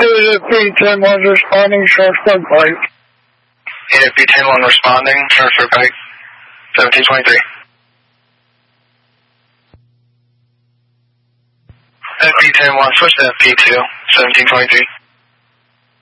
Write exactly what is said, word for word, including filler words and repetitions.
Unit F B ten one responding, Sharpsburg Pike. Unit F B ten one responding, Sharpsburg Pike, seventeen twenty-three. F B ten one, switch to F B two, seventeen twenty-three.